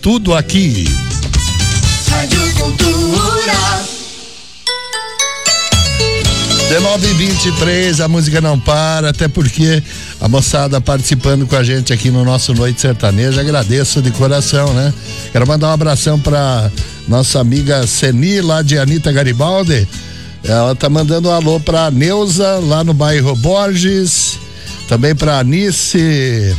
tudo aqui. Rádio Cultura. 19h23, a música não para, até porque a moçada participando com a gente aqui no nosso Noite Sertaneja, agradeço de coração, né? Quero mandar um abração pra nossa amiga Seni, lá de Anita Garibaldi. Ela tá mandando um alô pra Neuza, lá no bairro Borges, também pra Anice,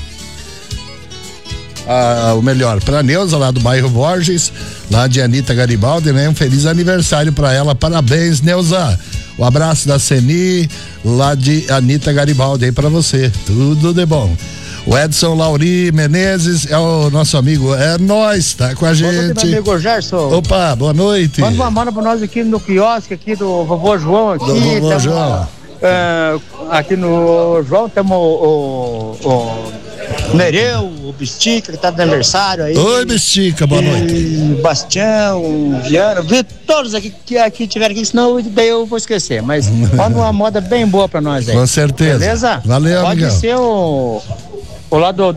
pra Neuza, lá do bairro Borges, lá de Anita Garibaldi, né? Um feliz aniversário pra ela, parabéns, Neuza. Um abraço da Seni, lá de Anita Garibaldi aí pra você, tudo de bom. O Edson Lauri Menezes é o nosso amigo, é nós, tá com a gente. Boa noite, meu amigo Gerson. Opa, boa noite. Manda uma manda pra nós aqui no quiosque aqui do vovô João aqui. Do vovô João. Aqui no João temos o Nereu, o Bistica, que tá de aniversário aí. Oi, Bistica, boa noite. Bastião, Viana, todos aqui que tiveram aqui, senão daí eu vou esquecer. Mas manda uma moda bem boa pra nós aí. Com certeza. Beleza? Valeu, Pode amigão. ser o lado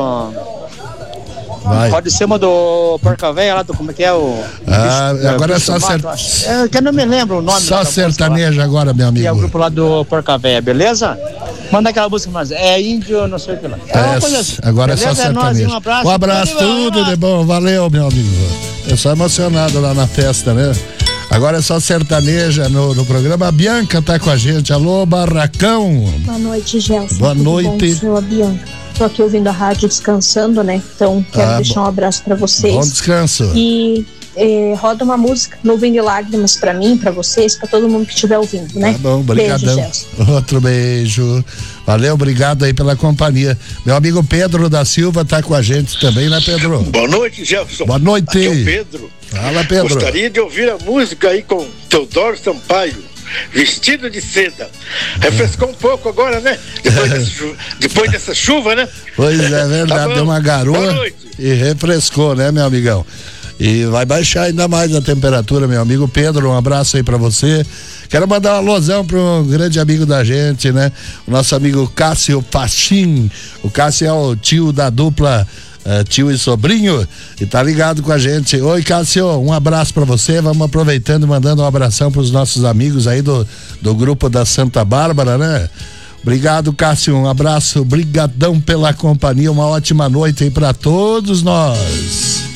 Vai. Pode ser uma do Porca Véia lá do, como é que é o... Agora é só que eu não me lembro o nome. Só sertanejo agora, meu amigo. Que é o grupo lá do Porca Véia, beleza? Manda aquela música pra nós. É índio, não sei o que lá. Assim. Agora beleza? É só sertanejo. Um abraço, tudo de bom. Valeu, meu amigo. Eu sou emocionado lá na festa, né? Agora é só sertaneja no programa. A Bianca tá com a gente. Alô, Barracão. Boa noite, Gelson. Boa noite. Bom, sou a Bianca. Tô aqui ouvindo a rádio descansando, né? Então quero deixar um abraço pra vocês. Bom descanso. E roda uma música, Nuvem de Lágrimas, pra mim, pra vocês, pra todo mundo que estiver ouvindo, né? Tá bom, obrigadão. Beijo, Gelson. Outro beijo. Valeu, obrigado aí pela companhia. Meu amigo Pedro da Silva tá com a gente também, né, Pedro? Boa noite, Gelson. Boa noite. Aqui é o Pedro. Fala, Pedro. Gostaria de ouvir a música aí com Teodoro Sampaio, Vestido de Seda. Refrescou um pouco agora, né? Depois dessa chuva, né? Pois é, verdade, deu uma garoa e refrescou, né, meu amigão? E vai baixar ainda mais a temperatura, meu amigo Pedro, um abraço aí pra você. Quero mandar um alôzão para um grande amigo da gente, né? O nosso amigo Cássio Pachim. O Cássio é o tio da dupla tio e sobrinho, e tá ligado com a gente. Oi, Cássio, um abraço pra você. Vamos aproveitando e mandando um abração pros nossos amigos aí do grupo da Santa Bárbara, né? Obrigado, Cássio, um abraço, brigadão pela companhia, uma ótima noite aí pra todos nós.